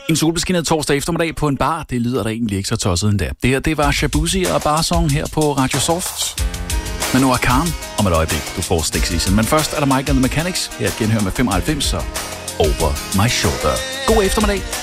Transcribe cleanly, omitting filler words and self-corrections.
En solbeskinnet torsdag eftermiddag på en bar, det lyder da egentlig ikke så tosset endda. Det var Shabuzi og Barsong her på Radio Soft. Men nu er Karen om et øjeblik, du får Stick Season. Men først er der Mike and the Mechanics, her at genhøre med 95 og Over My Shoulder. God eftermiddag.